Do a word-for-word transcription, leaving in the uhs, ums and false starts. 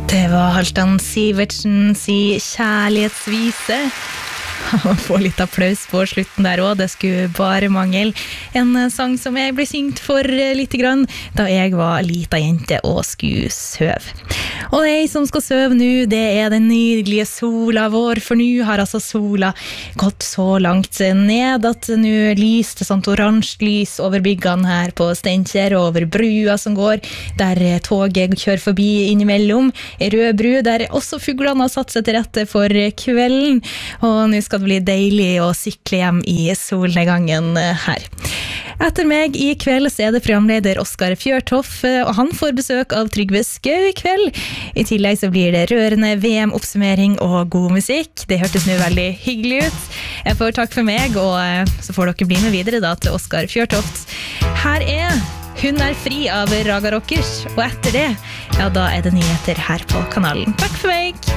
Det var Halvdan Sivertsen si kjærlighetsvise. Han får litt applaus på slutten der også, det skulle bare mangel. En sang som jeg ble syngt for litt grann da jeg var lita jente og skulle søve. Og det som skal søve nå, det er den nydelige sola vår, for nå har altså sola gått så langt ned at nå lyste sånt oransje lys over byggene her på Steinkjer, over brua som går, der toget kjører forbi innimellom, en rød bru, der også fuglene har satt seg til rette for kvelden, og nå skal det bli deilig å sykle hjem i solnedgangen her. Etter meg i kveld så er det programleder Oskar Fjørtoft, og han får besøk av Trygve Skau i kveld. I tillegg så blir det rørende V M-oppsummering og god musikk. Det hørtes nå veldig hyggelig ut. Jeg får takk for meg, og så får dere bli med videre da til Oskar Fjørtoft. Her er Hun er fri av Raga Rockers, og etter det, ja da er det nyheter her på kanalen. Takk for meg!